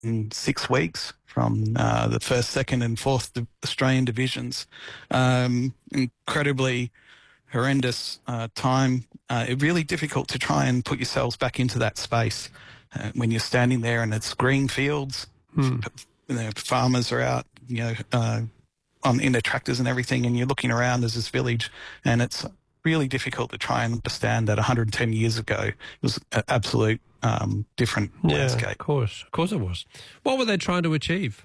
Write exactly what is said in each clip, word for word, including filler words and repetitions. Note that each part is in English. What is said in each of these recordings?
in six weeks from uh, the first, second and fourth Australian divisions. Um, incredibly horrendous uh, time. Uh, it's really difficult to try and put yourselves back into that space uh, when you're standing there and it's green fields. Hmm. You know, farmers are out, you know, uh, on in their tractors and everything, and you're looking around as this village, and it's really difficult to try and understand that one hundred ten years ago it was an absolute um, different yeah, landscape. Of course, of course it was. What were they trying to achieve?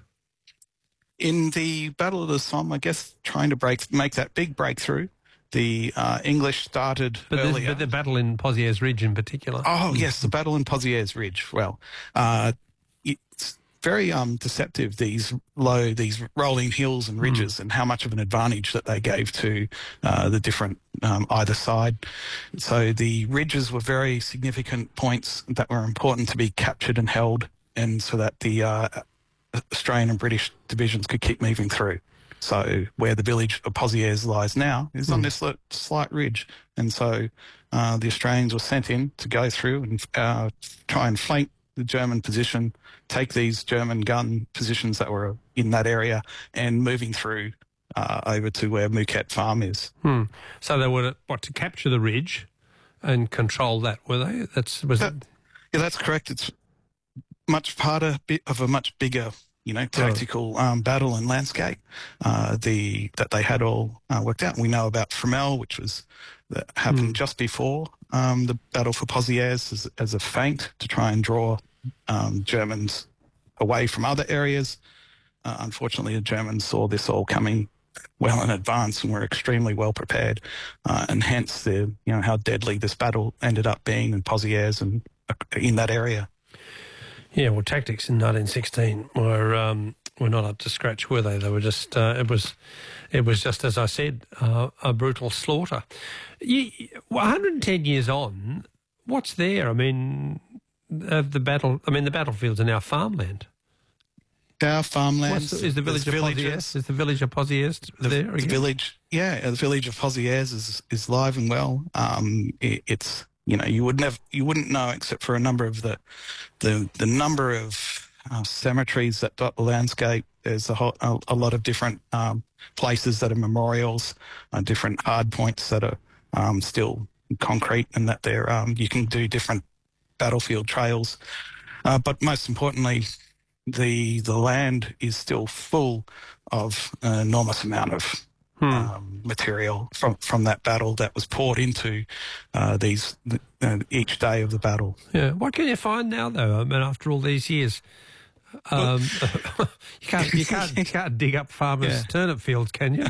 In the Battle of the Somme, I guess, trying to break make that big breakthrough. The uh, English started but earlier. The, but the battle in Pozieres Ridge in particular. Oh, yes, the battle in Pozieres Ridge. Well, uh, it's very um, deceptive, these low, these rolling hills and ridges, mm. and how much of an advantage that they gave to uh, the different um, either side. So the ridges were very significant points that were important to be captured and held, and so that the uh, Australian and British divisions could keep moving through. So where the village of Pozieres lies now is mm. on this slight ridge. And so uh, the Australians were sent in to go through and uh, try and flank the German position, take these German gun positions that were in that area and moving through uh, over to where Mouquet Farm is. Hmm. So they were, what, to capture the ridge and control that, were they? That's was that, it? Yeah, that's correct. It's much part of, of a much bigger you know, tactical um, battle and landscape uh, the that they had all uh, worked out. We know about Fromelles, which was that happened mm. just before um, the battle for Pozieres as, as a feint to try and draw um, Germans away from other areas. Uh, unfortunately, the Germans saw this all coming well in advance and were extremely well prepared, uh, and hence the you know how deadly this battle ended up being in Pozieres and uh, in that area. Yeah, well, tactics in nineteen sixteen were um, were not up to scratch, were they? They were just uh, it was it was just as I said, uh, a brutal slaughter. You, one hundred ten years on, what's there? I mean, uh, the battle. I mean, the battlefields are now farmland. Our farmlands. What's the, is the village of Pozieres? Is the village of Pozieres the, there? The again? village, yeah, the village of Pozieres is is live and well. Um, it, it's. You know, you would never, you wouldn't know except for a number of the, the, the number of uh, cemeteries that dot the landscape. There's a, whole, a, a lot of different um, places that are memorials, uh, different hard points that are um, still concrete, and that they're um, you can do different battlefield trails. Uh, but most importantly, the the land is still full of an enormous amount of Hmm. Um, material from, from that battle that was poured into uh, these uh, each day of the battle. Yeah, what can you find now, though? I mean, after all these years, um, well, you can't you can't you can't dig up farmers' yeah. turnip fields, can you?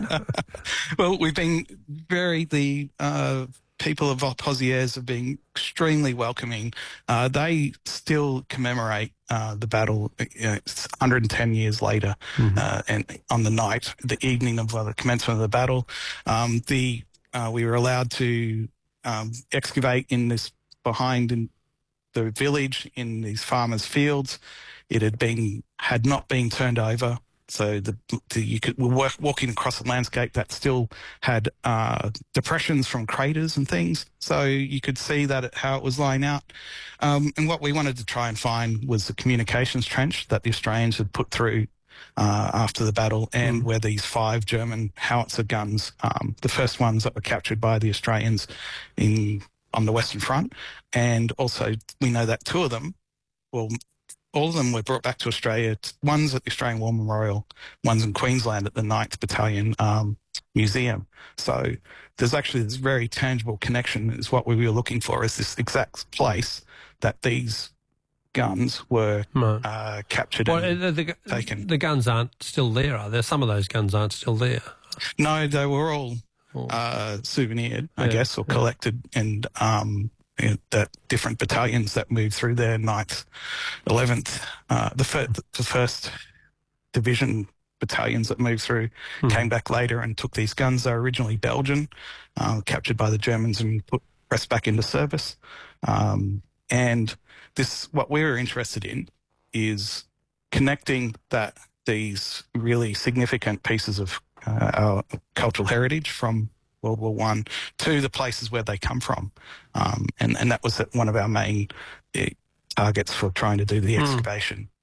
Well, we've been very the. Uh, people of Pozieres have been extremely welcoming. Uh, they still commemorate uh, the battle you know, one hundred ten years later, mm-hmm. uh, and on the night, the evening of uh, the commencement of the battle, um, the uh, we were allowed to um, excavate in this behind in the village in these farmers' fields. It had been had not been turned over. So the, the you could we're work, walking across a landscape that still had uh, depressions from craters and things. So you could see that it, how it was lying out. Um, and what we wanted to try and find was the communications trench that the Australians had put through uh, after the battle, and mm. where these five German howitzer guns, um, the first ones that were captured by the Australians in on the Western Front, and also we know that two of them, well. All of them were brought back to Australia. One's at the Australian War Memorial, one's in Queensland at the ninth Battalion um, Museum. So there's actually this very tangible connection is what we were looking for, is this exact place that these guns were right. uh, captured well, and the, the, taken. The guns aren't still there, are there? Some of those guns aren't still there. No, they were all uh, souvenired, I yeah, guess, or yeah. collected and... Um, that different battalions that moved through there, ninth, eleventh, uh, the, fir the first division battalions that moved through mm. came back later and took these guns. They were originally Belgian, uh, captured by the Germans and put pressed back into service. Um, and this, what we were interested in is connecting that these really significant pieces of uh, our cultural heritage from World War One to the places where they come from, um, and and that was one of our main uh, targets for trying to do the excavation.